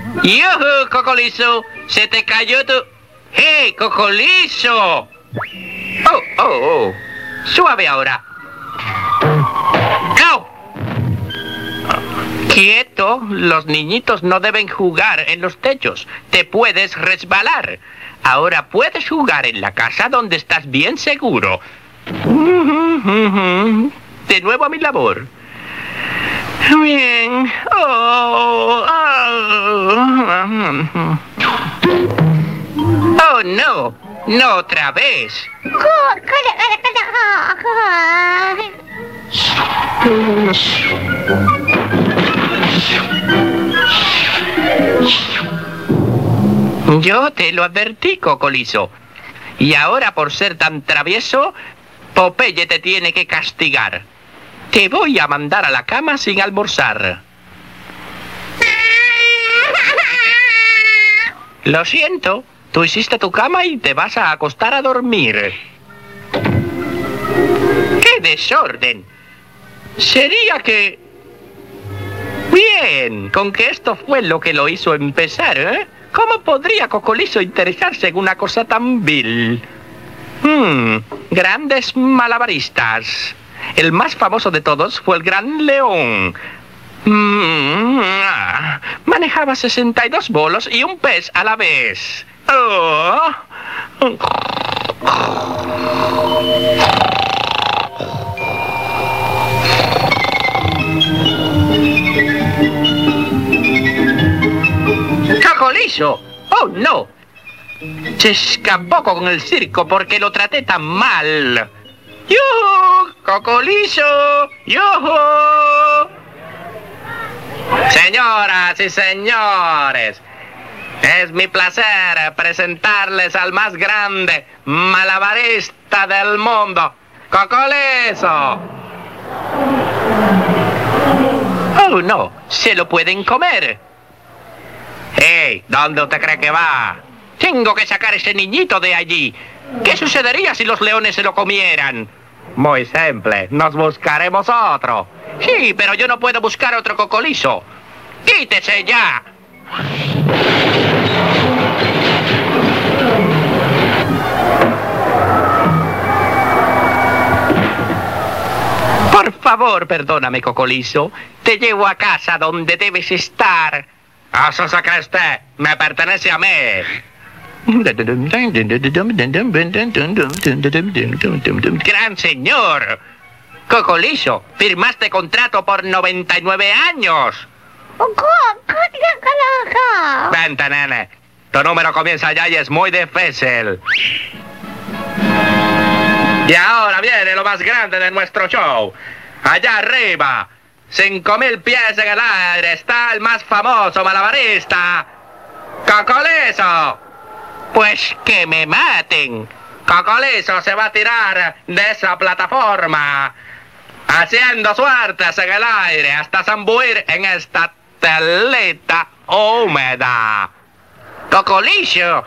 ¡Yuhu, Cocolizo! ¡Se te cayó tu... ¡Hey, Cocolizo! ¡Oh! Suave ahora. ¡Au! ¡Quieto! Los niñitos no deben jugar en los techos. Te puedes resbalar. Ahora puedes jugar en la casa donde estás bien seguro. De nuevo a mi labor. Bien. Oh, no. No otra vez. Yo te lo advertí, Cocolizo. Y ahora, por ser tan travieso, Popeye te tiene que castigar. Te voy a mandar a la cama sin almorzar. Lo siento. Tú hiciste tu cama y te vas a acostar a dormir. ¡Qué desorden! Sería que... Bien, con que esto fue lo que lo hizo empezar, ¿eh? ¿Cómo podría Cocolizo interesarse en una cosa tan vil? Grandes malabaristas. El más famoso de todos fue el Gran León. Manejaba 62 bolos y un pez a la vez. ¡Cocolizo! ¡Oh, no! Se escapó con el circo porque lo traté tan mal. ¡Yuhu! ¡Cocolizo! ¡Yuhu! Señoras y señores, es mi placer presentarles al más grande malabarista del mundo, Cocolizo. Oh, no, se lo pueden comer. ¡Hey! ¿Dónde usted cree que va? Tengo que sacar a ese niñito de allí. ¿Qué sucedería si los leones se lo comieran? Muy simple, nos buscaremos otro. Sí, pero yo no puedo buscar otro Cocolizo. ¡Quítese ya! Por favor, perdóname, Cocolizo. Te llevo a casa donde debes estar. ¿Eso se cree usted? Me pertenece a mí. Gran señor. Cocolizo, firmaste contrato por 99 años. Vente, nene. Tu número comienza ya y es muy difícil. Y ahora viene lo más grande de nuestro show. Allá arriba, 5.000 pies en el aire, está el más famoso malabarista, Cocolizo. Pues que me maten. Cocolizo se va a tirar de esa plataforma, haciendo suertes en el aire hasta zambuir en esta telita húmeda. Cocolizo.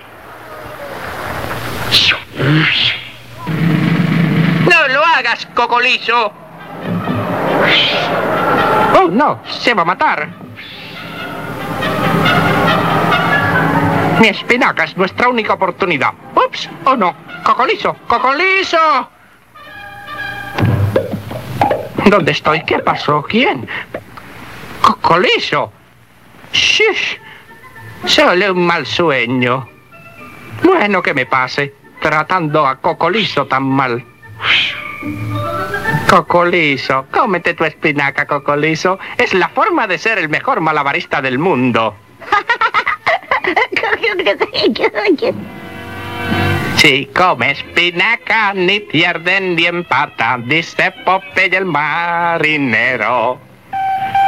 No lo hagas, Cocolizo. Oh, no, se va a matar. Mi espinaca es nuestra única oportunidad. Ups, oh no, Cocolizo, Cocolizo. ¿Dónde estoy? ¿Qué pasó? ¿Quién? Cocolizo. Shush. Solo un mal sueño. Bueno, que me pase, tratando a Cocolizo tan mal. Cocolizo, cómete tu espinaca, Cocolizo. Es la forma de ser el mejor malabarista del mundo. Si come espinaca, ni pierde ni empata, dice Popeye el marinero.